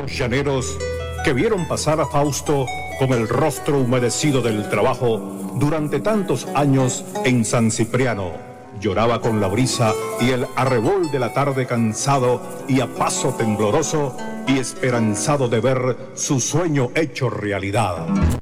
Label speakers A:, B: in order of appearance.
A: llaneros que vieron pasar a Fausto con el rostro humedecido del trabajo durante tantos años en San Cipriano. Lloraba con la brisa y el arrebol de la tarde, cansado y a paso tembloroso y esperanzado de ver su sueño hecho realidad.